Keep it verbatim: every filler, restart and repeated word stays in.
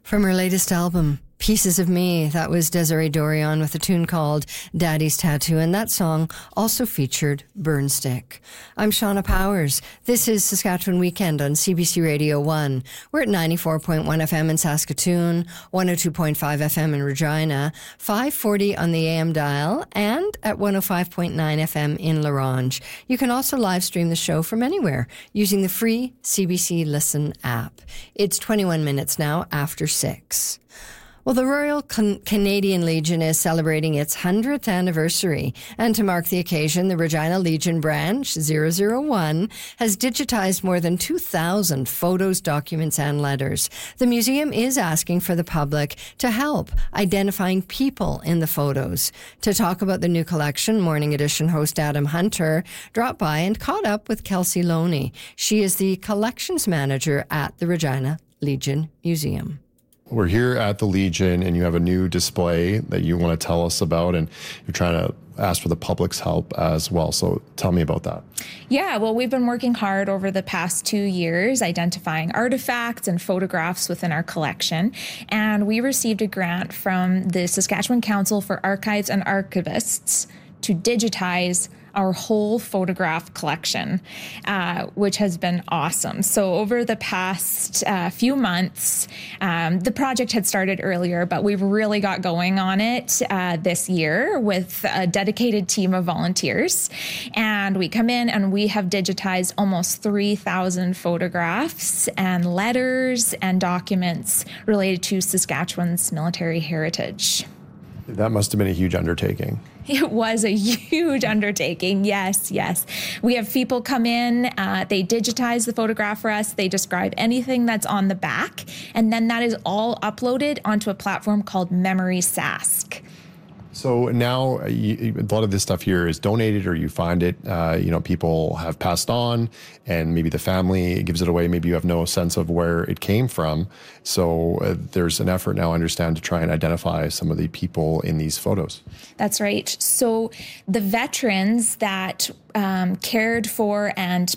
From her latest album, Pieces of Me, that was Desiree Dorion with a tune called Daddy's Tattoo, and that song also featured Burnstick. I'm Shauna Powers. This is Saskatchewan Weekend on C B C Radio one. We're at ninety-four point one F M in Saskatoon, one oh two point five F M in Regina, five forty on the A M dial, and at one oh five point nine F M in La Ronge. You can also live stream the show from anywhere using the free C B C Listen app. It's twenty-one minutes now after six. Well, the Royal Can- Canadian Legion is celebrating its one hundredth anniversary, and to mark the occasion, the Regina Legion Branch zero zero one has digitized more than two thousand photos, documents, and letters. The museum is asking for the public to help identifying people in the photos. To talk about the new collection, Morning Edition host Adam Hunter dropped by and caught up with Kelsey Loney. She is the collections manager at the Regina Legion Museum. We're here at the Legion, and you have a new display that you want to tell us about, and you're trying to ask for the public's help as well. So tell me about that. Yeah, well, we've been working hard over the past two years identifying artifacts and photographs within our collection, and we received a grant from the Saskatchewan Council for Archives and Archivists to digitize our whole photograph collection, uh, which has been awesome. So over the past uh, few months, um, the project had started earlier, but we've really got going on it uh, this year with a dedicated team of volunteers. And we come in and we have digitized almost three thousand photographs and letters and documents related to Saskatchewan's military heritage. That must have been a huge undertaking. It was a huge undertaking. Yes, yes. We have people come in, uh, they digitize the photograph for us, they describe anything that's on the back, and then that is all uploaded onto a platform called Memory Sask. So now you, a lot of this stuff here is donated, or you find it, uh, you know, people have passed on, and maybe the family gives it away. Maybe you have no sense of where it came from. So uh, there's an effort now, I understand, to try and identify some of the people in these photos. That's right. So the veterans that um, cared for and